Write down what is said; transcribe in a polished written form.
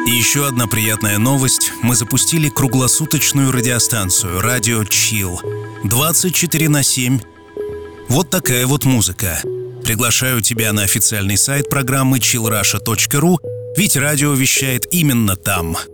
И еще одна приятная новость. Мы запустили круглосуточную радиостанцию «Радио Чил». 24/7. Вот такая вот музыка. Приглашаю тебя на официальный сайт программы chillrusha.ru, ведь радио вещает именно там.